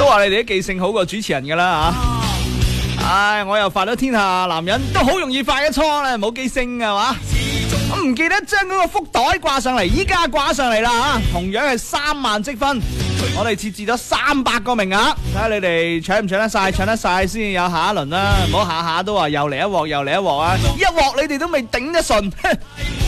話你哋啲記性好過主持人噶啦吓。唉，我又發咗天下男人都好容易犯嘅錯咧，冇記性係嘛？我唔記得將嗰個福袋掛上嚟，依家掛上嚟啦吓，同樣係3萬積分，我哋設置咗300個名額，睇下你哋搶唔搶得晒，搶得晒先有下一輪啦，唔好下下都話又嚟一鑊又嚟一鑊啊！一鑊你哋都未頂得順。